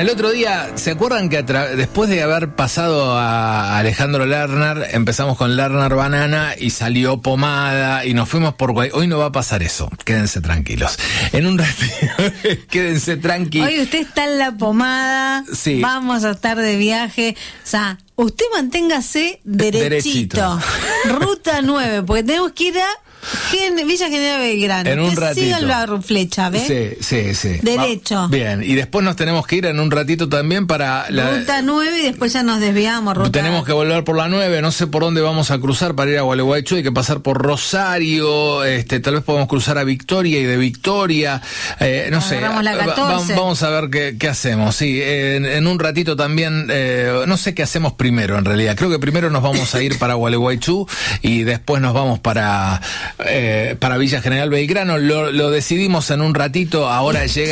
El otro día, ¿se acuerdan que después de haber pasado a Alejandro Lerner, empezamos con Lerner Banana y salió Pomada y nos fuimos por... Hoy no va a pasar eso, quédense tranquilos. En un ratito, quédense tranquilos. Hoy usted está en la Pomada, sí. Vamos a estar de viaje, o sea, usted manténgase derechito. Ruta 9, porque tenemos que ir a Villa General Belgrano. En un ratito. Sigan la flecha, ¿ves? Sí. Derecho. Bien, y después nos tenemos que ir en un ratito también para Ruta 9 y después ya nos desviamos. Tenemos que volver por la 9, no sé por dónde vamos a cruzar para ir a Gualeguaychú, hay que pasar por Rosario, tal vez podamos cruzar a Victoria y de Victoria, no sé. La 14. Vamos a ver qué hacemos, sí, en un ratito también, no sé qué hacemos primero en realidad, creo que primero nos vamos a ir para Gualeguaychú y después nos vamos para Villa General Belgrano, lo decidimos en un ratito, ahora llega